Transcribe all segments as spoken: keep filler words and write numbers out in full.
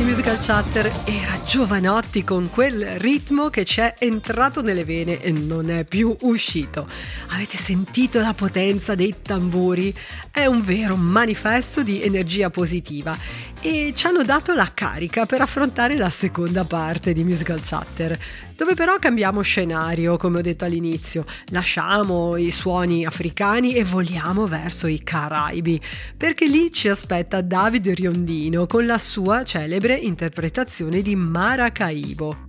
di Musical Chatter era Giovanotti con quel ritmo che ci è entrato nelle vene e non è più uscito. Avete sentito la potenza dei tamburi? È un vero manifesto di energia positiva e ci hanno dato la carica per affrontare la seconda parte di Musical Chatter, dove però cambiamo scenario, come ho detto all'inizio. Lasciamo i suoni africani e voliamo verso i Caraibi, perché lì ci aspetta David Riondino con la sua celebre interpretazione di Maracaibo.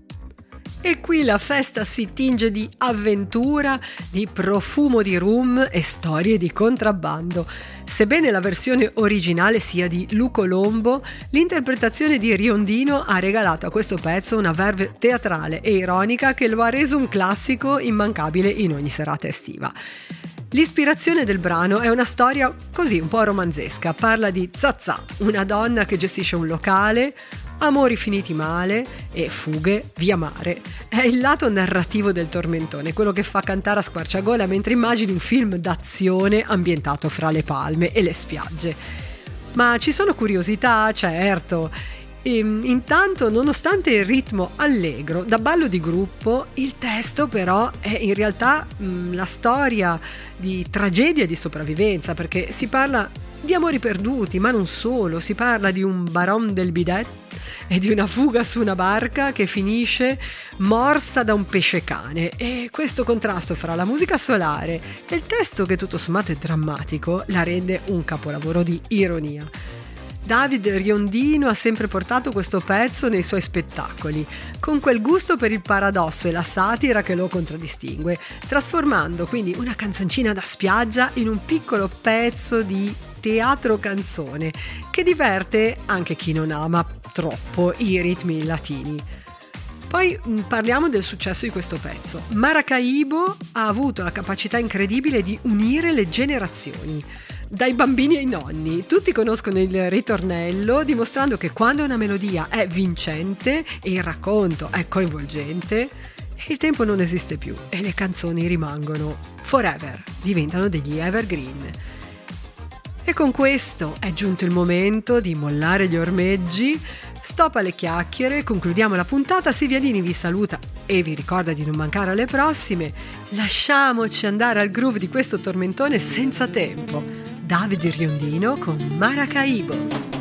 E qui la festa si tinge di avventura, di profumo di rum e storie di contrabbando. Sebbene la versione originale sia di Lu Colombo, l'interpretazione di Riondino ha regalato a questo pezzo una verve teatrale e ironica che lo ha reso un classico immancabile in ogni serata estiva. L'ispirazione del brano è una storia così un po' romanzesca. Parla di Zazà, una donna che gestisce un locale, amori finiti male e fughe via mare. È il lato narrativo del tormentone, quello che fa cantare a squarciagola mentre immagini un film d'azione ambientato fra le palme e le spiagge. Ma ci sono curiosità, certo. E, intanto, nonostante il ritmo allegro da ballo di gruppo, il testo però è in realtà mh, la storia di tragedia e di sopravvivenza, perché si parla di amori perduti, ma non solo. Si parla di un baron del bidet e di una fuga su una barca che finisce morsa da un pesce cane, e questo contrasto fra la musica solare e il testo, che tutto sommato è drammatico, la rende un capolavoro di ironia. David Riondino ha sempre portato questo pezzo nei suoi spettacoli, con quel gusto per il paradosso e la satira che lo contraddistingue, trasformando quindi una canzoncina da spiaggia in un piccolo pezzo di teatro canzone che diverte anche chi non ama troppo i ritmi latini. Poi parliamo del successo di questo pezzo. Maracaibo ha avuto la capacità incredibile di unire le generazioni. Dai bambini ai nonni, tutti conoscono il ritornello, dimostrando che quando una melodia è vincente e il racconto è coinvolgente, il tempo non esiste più e le canzoni rimangono forever, diventano degli evergreen. E con questo è giunto il momento di mollare gli ormeggi. Stop alle chiacchiere, concludiamo la puntata. Silviadini vi saluta e vi ricorda di non mancare alle prossime. Lasciamoci andare al groove di questo tormentone senza tempo. David Riondino con Maracaibo.